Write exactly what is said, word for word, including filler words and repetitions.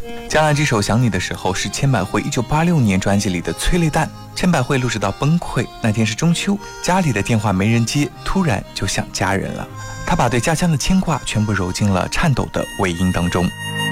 加上这首《想你的时候》是千百惠一九八六年专辑里的催泪弹，千百惠录制到崩溃。那天是中秋，家里的电话没人接，突然就想家人了。她把对家乡的牵挂全部揉进了颤抖的尾音当中。